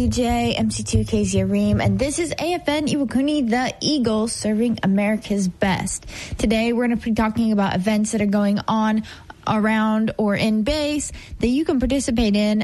KJ, MC2, KZ Reem, and this is AFN Iwakuni, the Eagle, serving America's best. Today, we're going to be talking about events that are going on around or in base that you can participate in